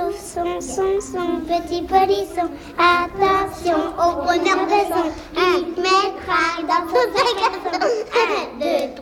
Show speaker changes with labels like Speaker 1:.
Speaker 1: son petit polisson. Attention au bonheur de son. Il mettra dans son sac à son. 1, 2,